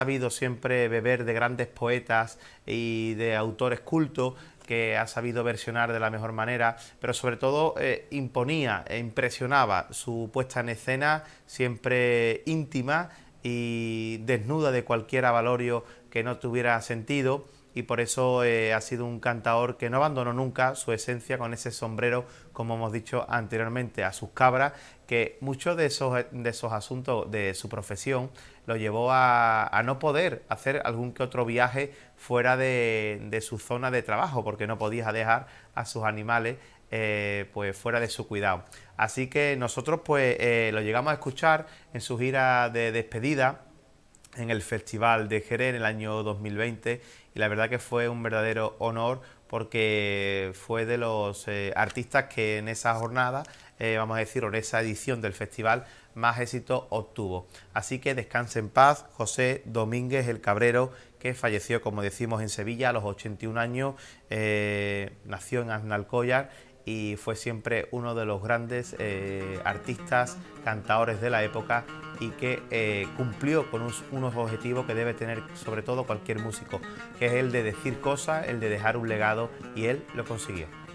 sabido siempre beber de grandes poetas y de autores cultos, que ha sabido versionar de la mejor manera, pero sobre todo imponía e impresionaba su puesta en escena, siempre íntima y desnuda de cualquier avalorio que no tuviera sentido, y por eso ha sido un cantaor que no abandonó nunca su esencia con ese sombrero, como hemos dicho anteriormente, a sus cabras, que muchos de esos asuntos de su profesión lo llevó a no poder hacer algún que otro viaje fuera de su zona de trabajo, porque no podía dejar a sus animales pues fuera de su cuidado. Así que nosotros pues lo llegamos a escuchar en su gira de despedida en el Festival de Jerez en el año 2020, y la verdad que fue un verdadero honor, porque fue de los artistas que en esa jornada, vamos a decir, o en esa edición del festival, más éxito obtuvo. Así que descanse en paz José Domínguez el Cabrero, que falleció, como decimos, en Sevilla a los 81 años, nació en Aznalcóllar y fue siempre uno de los grandes artistas, cantadores de la época, y que cumplió con unos objetivos que debe tener sobre todo cualquier músico, que es el de decir cosas, el de dejar un legado, y él lo consiguió.